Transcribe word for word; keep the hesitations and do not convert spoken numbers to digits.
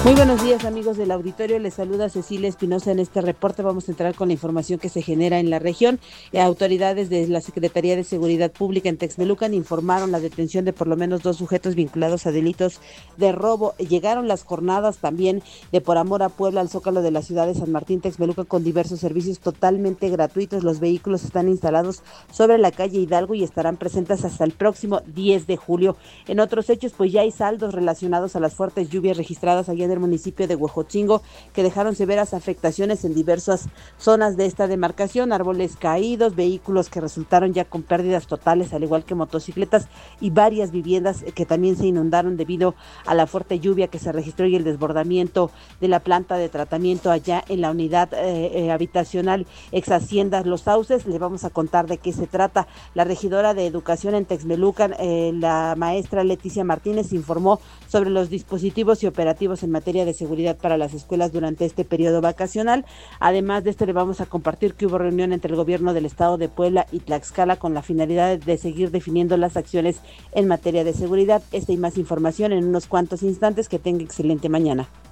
Muy buenos días, amigos del auditorio. Les saluda Cecilia Espinosa. En este reporte vamos a entrar con la información que se genera en la región. Eh, autoridades de la Secretaría de Seguridad Pública en Texmelucan informaron la detención de por lo menos dos sujetos vinculados a delitos de robo. Llegaron las jornadas también de Por Amor a Puebla al Zócalo de la ciudad de San Martín, Texmelucan, con diversos servicios totalmente gratuitos. Los vehículos están instalados sobre la calle Hidalgo y estarán presentes hasta el próximo diez de julio. En otros hechos, pues ya hay saldos relacionados a las fuertes lluvias registradas allá en el municipio de Huejotzingo, que dejaron severas afectaciones en diversas zonas de esta demarcación, árboles caídos, vehículos que resultaron ya con pérdidas totales, al igual que motocicletas, y varias viviendas que también se inundaron debido a la fuerte lluvia que se registró y el desbordamiento de la planta de tratamiento allá en la unidad eh, eh, habitacional ex Haciendas Los Sauces. Le vamos a contar de qué se trata. La regidora de Educación en Texmelucan, eh, la maestra Leticia Martínez, informó sobre los dispositivos y operativos en materia de seguridad para las escuelas durante este periodo vacacional. Además de esto, le vamos a compartir que hubo reunión entre el gobierno del estado de Puebla y Tlaxcala con la finalidad de seguir definiendo las acciones en materia de seguridad. Esta y más información en unos cuantos instantes. Que tenga excelente mañana.